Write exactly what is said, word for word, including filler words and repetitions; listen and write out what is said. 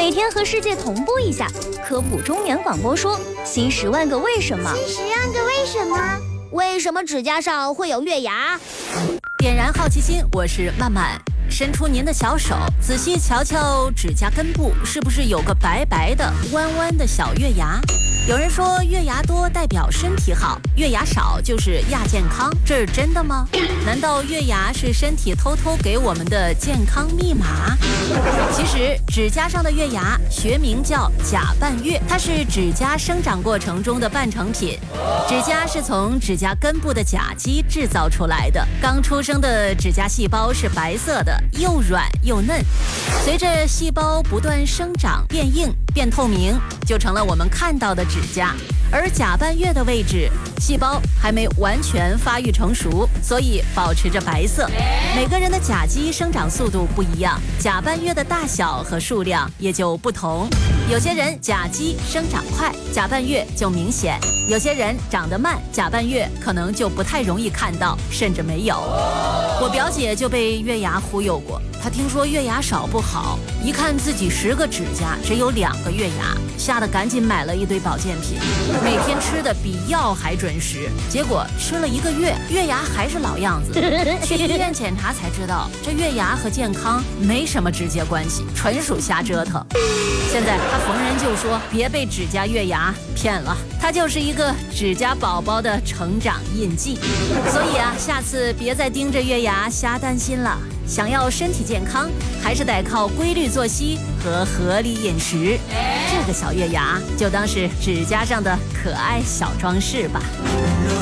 每天和世界同步一下，科普中年广播说新十万个为什么。 新十万个为什么？为什么指甲上会有月牙？ 点燃好奇心，我是曼曼。伸出您的小手，仔细瞧瞧指甲根部，是不是有个白白的、弯弯的小月牙？有人说月牙多代表身体好，月牙少就是亚健康，这是真的吗？难道月牙是身体偷偷给我们的健康密码？其实指甲上的月牙学名叫甲半月，它是指甲生长过程中的半成品。指甲是从指甲根部的甲基制造出来的，刚出生的指甲细胞是白色的，又软又嫩，随着细胞不断生长变硬变透明，就成了我们看到的指甲。而甲半月的位置，细胞还没完全发育成熟，所以保持着白色。每个人的甲基生长速度不一样，甲半月的大小和数量也就不同。有些人甲基生长快，甲半月就明显；有些人长得慢，甲半月可能就不太容易看到，甚至没有。我表姐就被月牙忽悠过，她听说月牙少不好，一看自己十个指甲只有两个月牙，吓得赶紧买了一堆保健品，每天吃的比药还准时。结果吃了一个月，月牙还是老样子。去医院检查才知道，这月牙和健康没什么直接关系，纯属瞎折腾。现在她逢人就说别被指甲月牙骗了，它就是一个指甲宝宝的成长印记。所以啊，下次别再盯着月牙瞎担心了。想要身体健康，还是得靠规律作息和合理饮食。这个小月牙就当是指甲上的可爱小装饰吧。